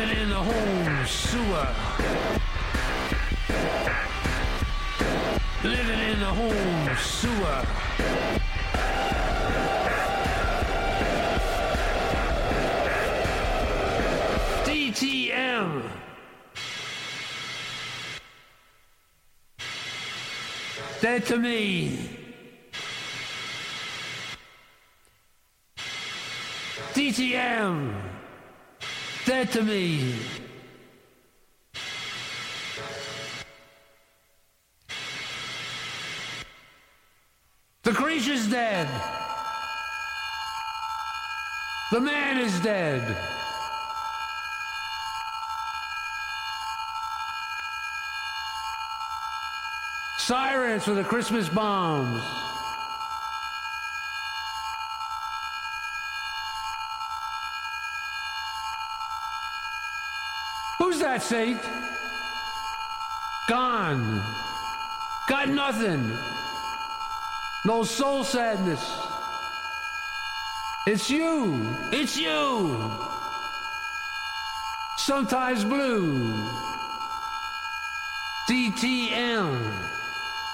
Living in the home sewer. Living in the home sewer. DTM. Dead to me. DTM. Dead to me. The creature's dead. The man is dead. Sirens for the Christmas bombs. Who's that, Saint? Gone. Got nothing. No soul sadness. It's you. It's you. Sometimes blue. DTM.